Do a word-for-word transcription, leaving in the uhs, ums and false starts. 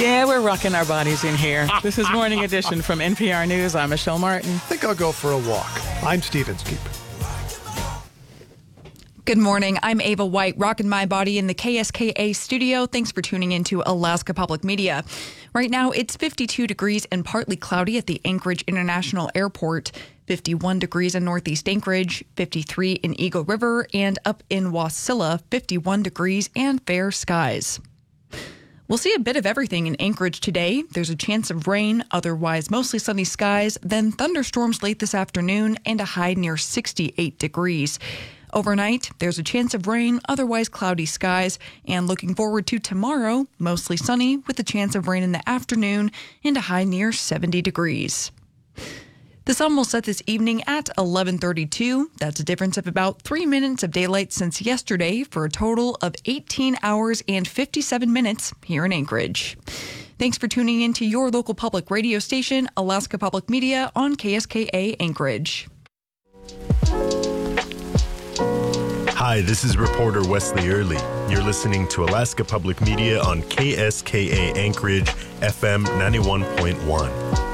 Yeah, we're rocking our bodies in here. This is Morning Edition from N P R News. I'm Michelle Martin. I think I'll go for a walk. I'm Stephen Skeep. Good morning. I'm Ava White, rocking my body in the K S K A studio. Thanks for tuning into Alaska Public Media. Right now, it's fifty-two degrees and partly cloudy at the Anchorage International Airport, fifty-one degrees in Northeast Anchorage, fifty-three in Eagle River, and up in Wasilla, fifty-one degrees and fair skies. We'll see a bit of everything in Anchorage today. There's a chance of rain, otherwise mostly sunny skies, then thunderstorms late this afternoon and a high near sixty-eight degrees. Overnight, there's a chance of rain, otherwise cloudy skies, and looking forward to tomorrow, mostly sunny with a chance of rain in the afternoon and a high near seventy degrees. The sun will set this evening at eleven thirty-two. That's a difference of about three minutes of daylight since yesterday for a total of eighteen hours and fifty-seven minutes here in Anchorage. Thanks for tuning in to your local public radio station, Alaska Public Media on K S K A Anchorage. Hi, this is reporter Wesley Early. You're listening to Alaska Public Media on K S K A Anchorage, F M ninety-one point one.